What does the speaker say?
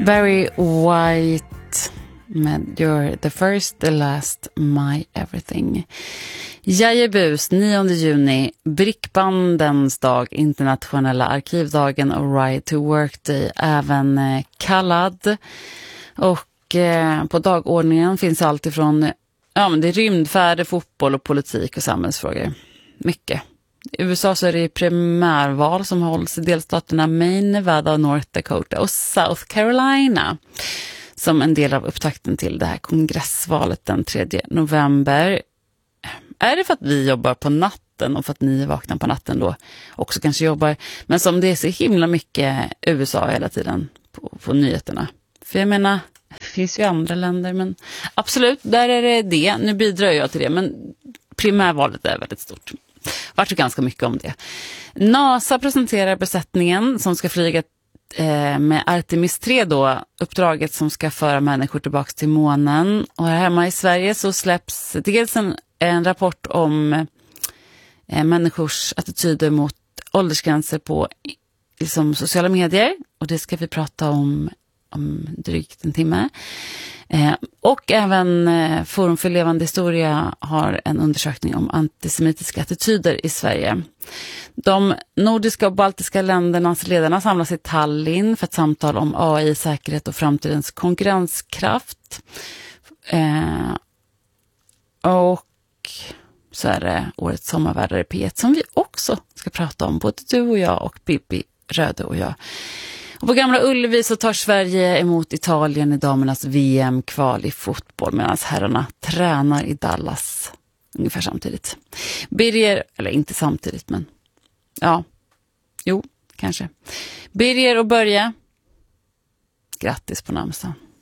Barry White med You're the first, the last, my everything. Jajebus, 9 juni, Brickbandens dag, internationella arkivdagen och Ride to Work Day, även kallad. Och på dagordningen finns allt ifrån det är rymdfärder, fotboll och politik och samhällsfrågor. Mycket. I USA så är det primärval som hålls i delstaterna Maine, Nevada, North Dakota och South Carolina som en del av upptakten till det här kongressvalet den 3 november. Är det för att vi jobbar på natten och för att ni vaknar på natten då också kanske jobbar, men som det är så himla mycket USA hela tiden på nyheterna. För jag menar, det finns ju andra länder, men absolut, där är det. Nu bidrar jag till det, men primärvalet är väldigt stort. Vart det ganska mycket om det. NASA presenterar besättningen som ska flyga med Artemis 3 då, uppdraget som ska föra människor tillbaka till månen. Och här hemma i Sverige så släpps dels en rapport om människors attityder mot åldersgränser på liksom, sociala medier. Och det ska vi prata om drygt en timme. Och även Forum för levande historia har en undersökning om antisemitiska attityder i Sverige. De nordiska och baltiska ländernas ledarna samlas i Tallinn för ett samtal om AI, säkerhet och framtidens konkurrenskraft. Och så är det årets sommarvärdare P1 som vi också ska prata om, både du och jag och Bibi Röde och jag. Och på Gamla Ullevi så tar Sverige emot Italien i damernas VM-kval i fotboll medan herrarna tränar i Dallas ungefär samtidigt. Birger, eller inte samtidigt, men kanske. Birger och Börje, grattis på namnsdagen.